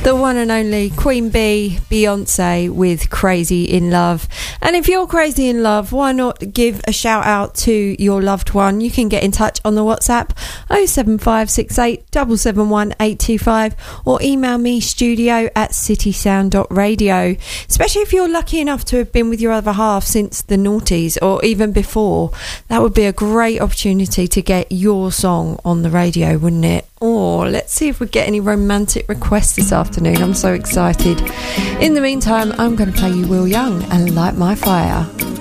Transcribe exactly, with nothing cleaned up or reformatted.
the one and only Queen Bee, Beyonce with Crazy in Love. And if you're crazy in love, why not give a shout out to your loved one? You can get in touch on the WhatsApp oh seven five six eight seven seven one eight two five or email me studio at citysound dot radio. Especially if you're lucky enough to have been with your other half since the noughties or even before. That would be a great opportunity to get your song on the radio, wouldn't it? Or oh, let's see if we get any romantic requests this afternoon. I'm so excited. In the meantime, I'm going to play you Will Young and Light My Fire.